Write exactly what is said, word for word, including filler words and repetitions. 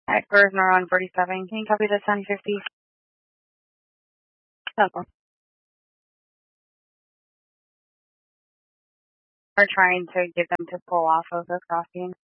Explorer Neuron forty-seven. Can you copy the ten fifty? Okay. We're trying to get them to pull off of the crossing.